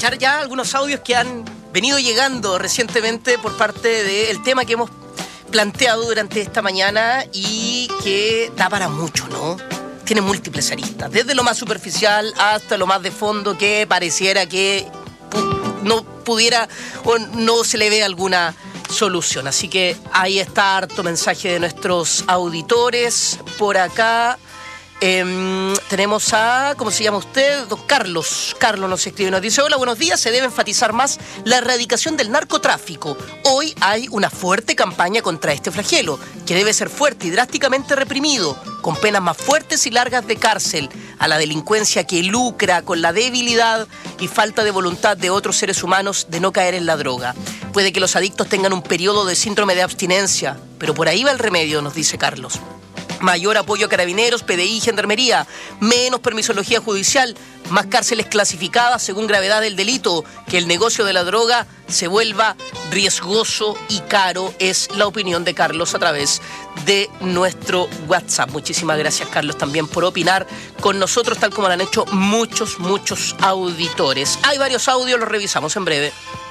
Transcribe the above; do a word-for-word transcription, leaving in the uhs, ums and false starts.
escuchar ya algunos audios que han venido llegando recientemente por parte del tema que hemos planteado durante esta mañana y que da para mucho, ¿no? Tiene múltiples aristas, desde lo más superficial hasta lo más de fondo que pareciera que pu- no pudiera o no se le ve alguna solución. Así que ahí está harto mensaje de nuestros auditores. Por acá eh, tenemos a, ¿cómo se llama usted? Don Carlos. Carlos nos escribe y nos dice: hola, buenos días. Se debe enfatizar más la erradicación del narcotráfico. Hoy hay una fuerte campaña contra este flagelo, que debe ser fuerte y drásticamente reprimido, con penas más fuertes y largas de cárcel, a la delincuencia que lucra con la debilidad y falta de voluntad de otros seres humanos de no caer en la droga. Puede que los adictos tengan un periodo de síndrome de abstinencia, pero por ahí va el remedio, nos dice Carlos. Mayor apoyo a carabineros, P D I, gendarmería, menos permisología judicial, más cárceles clasificadas según gravedad del delito, que el negocio de la droga se vuelva riesgoso y caro, es la opinión de Carlos a través de nuestro WhatsApp. Muchísimas gracias, Carlos, también por opinar con nosotros, tal como lo han hecho muchos, muchos auditores. Hay varios audios, los revisamos en breve.